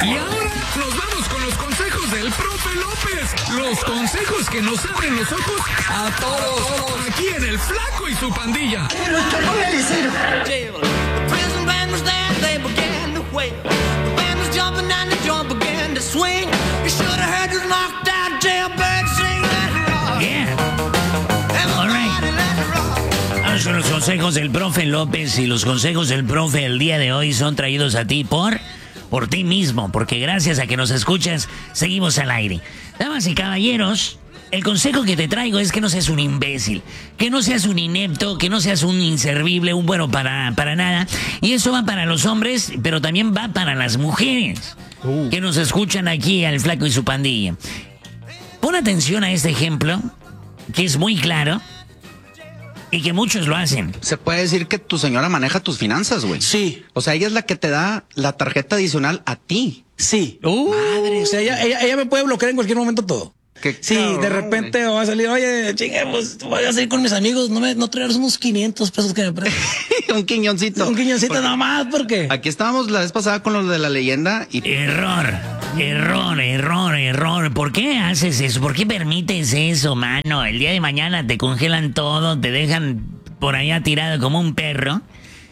Y ahora nos vamos con los consejos del profe López. Los consejos que nos abren los ojos a todos. Aquí en El Flaco y su Pandilla. Pero esto no es licero. Vamos con los consejos del profe López, y los consejos del profe el día de hoy son traídos a ti por ti mismo, porque gracias a que nos escuchas, seguimos al aire. Damas y caballeros, el consejo que te traigo es que no seas un imbécil, que no seas un inepto, que no seas un inservible, un bueno para nada. Y eso va para los hombres, pero también va para las mujeres que nos escuchan aquí al Flaco y su Pandilla. Pon atención a este ejemplo, que es muy claro y que muchos lo hacen. Se puede decir que tu señora maneja tus finanzas, güey. Sí. O sea, ella es la que te da la tarjeta adicional a ti. Sí. Madre. O sea, ella me puede bloquear en cualquier momento todo. Sí, cabrón, de repente va a salir, oye, chingue, pues voy a salir con mis amigos, no traerás unos 500 pesos que me prestan. Un quiñoncito. Un quiñoncito nomás, ¿por qué? Aquí estábamos la vez pasada con los de la leyenda y... Error. ¿Por qué haces eso? ¿Por qué permites eso, mano? El día de mañana te congelan todo, te dejan por allá tirado como un perro.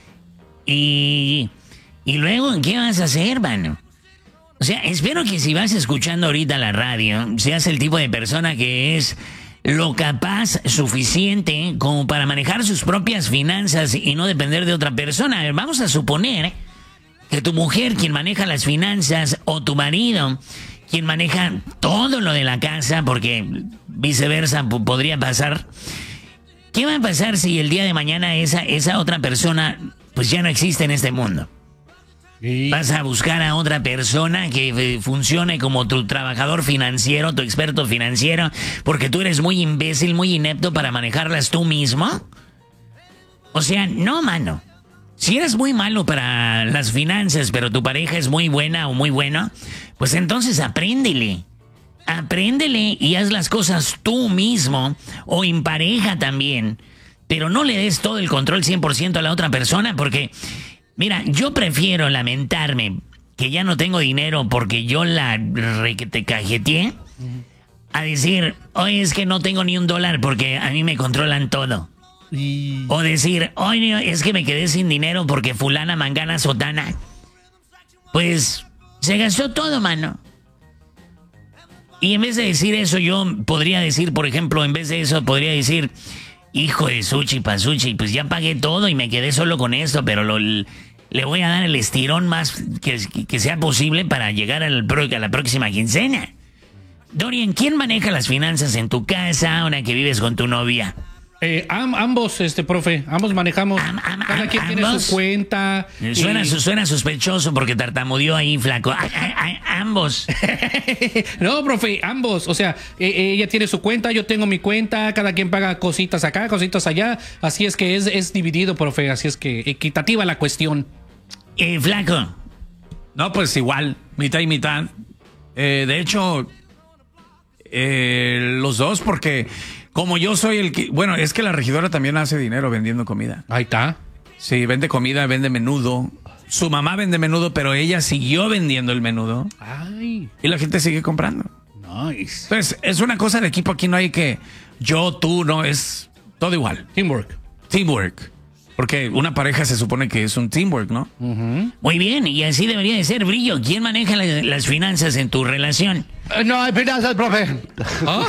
Y luego, ¿qué vas a hacer, mano? O sea, espero que si vas escuchando ahorita la radio, seas el tipo de persona que es lo capaz suficiente como para manejar sus propias finanzas y no depender de otra persona. A ver, vamos a suponer que tu mujer, quien maneja las finanzas, o tu marido, quien maneja todo lo de la casa, porque viceversa podría pasar. ¿Qué va a pasar si el día de mañana esa otra persona pues ya no existe en este mundo? Sí. Vas a buscar a otra persona que funcione como tu trabajador financiero, tu experto financiero, porque tú eres muy imbécil, muy inepto para manejarlas tú mismo. O sea, no, mano. Si eres muy malo para las finanzas, pero tu pareja es muy buena o muy bueno, pues entonces apréndele. Apréndele y haz las cosas tú mismo, o en pareja también. Pero no le des todo el control 100% a la otra persona, porque... Mira, yo prefiero lamentarme que ya no tengo dinero porque yo la te cajeteé, a decir, oye, es que no tengo ni $1 porque a mí me controlan todo. O decir, oye, es que me quedé sin dinero porque fulana, mangana, sotana, pues se gastó todo, mano. Y en vez de decir eso, yo podría decir, por ejemplo, en vez de eso, podría decir, hijo de Suchi Pasuchi, pues ya pagué todo y me quedé solo con esto, pero le voy a dar el estirón más que sea posible para llegar a la próxima quincena. Dorian, ¿quién maneja las finanzas en tu casa ahora que vives con tu novia? Ambos, profe, ambos manejamos. Cada quien tiene su cuenta. Suena sospechoso porque tartamudeó ahí, Flaco. Ambos. No, profe, ambos. O sea, ella tiene su cuenta, yo tengo mi cuenta, cada quien paga cositas acá, cositas allá. Así es que es dividido, profe. Así es que equitativa la cuestión. Flaco. No, pues igual, mitad y mitad. De hecho, los dos, porque como yo soy el que... Bueno, es que la regidora también hace dinero vendiendo comida. Ahí está. Sí, vende comida, vende menudo. Su mamá vende menudo, pero ella siguió vendiendo el menudo. Ay. Y la gente sigue comprando. Nice. Entonces, es una cosa de equipo. Aquí no hay que yo, tú, no, es todo igual. Teamwork. Porque una pareja se supone que es un teamwork, ¿no? Muy bien, y así debería de ser, Brillo. ¿Quién maneja las finanzas en tu relación? No hay finanzas, profe. ¿Oh?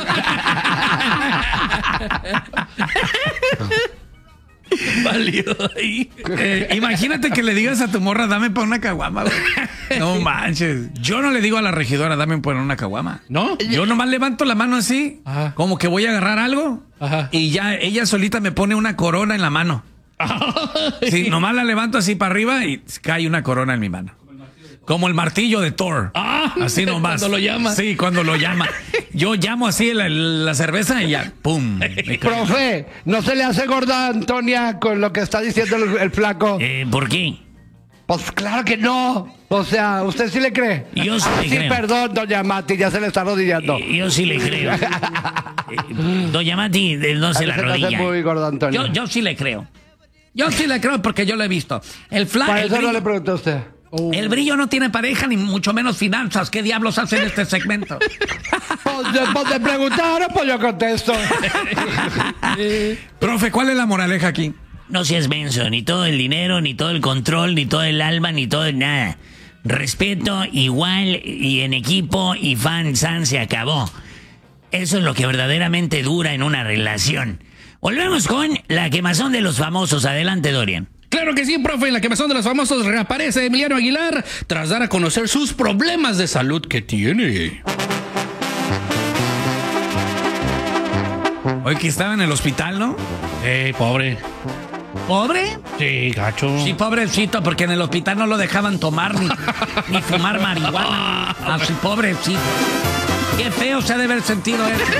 Valió ahí. Imagínate que le digas a tu morra, dame para una caguama, güey. No manches. Yo no le digo a la regidora, dame para una caguama. ¿No? Yo nomás levanto la mano así, ajá, como que voy a agarrar algo. Ajá. Y ya ella solita me pone una corona en la mano. Sí, nomás la levanto así para arriba y cae una corona en mi mano. Como el martillo de Thor. Así nomás. Cuando lo llama. Sí, cuando lo llama. Yo llamo así la cerveza y ya, ¡pum! Profe, ¿no se le hace gorda a Antonia con lo que está diciendo el flaco? ¿Por qué? Pues claro que no. O sea, ¿usted sí le cree? Yo sí le creo. Perdón, doña Mati, ya se le está arrodillando. Yo sí le creo. Doña Mati no se la arrodilla. Muy gorda, Antonia. Yo sí le creo. Yo sí le creo porque yo lo he visto. El flaco. Para eso no le pregunté a usted. El brillo no tiene pareja ni mucho menos finanzas. ¿Qué diablos hacen este segmento? Pues después de preguntar, pues yo contesto. Profe, ¿cuál es la moraleja aquí? No seas menso, ni todo el dinero, ni todo el control, ni todo el alma, ni todo el nada. Respeto igual y en equipo y fan se acabó. Eso es lo que verdaderamente dura en una relación. Volvemos con la quemazón de los famosos. Adelante, Dorian. Claro que sí, profe. En la quemazón de los famosos reaparece Emiliano Aguilar tras dar a conocer sus problemas de salud que tiene. Hoy que estaba en el hospital, ¿no? Pobre. ¿Pobre? Sí, gacho. Sí, pobrecito, porque en el hospital no lo dejaban tomar ni fumar marihuana. Así, pobrecito. Qué feo se ha de haber sentido eso.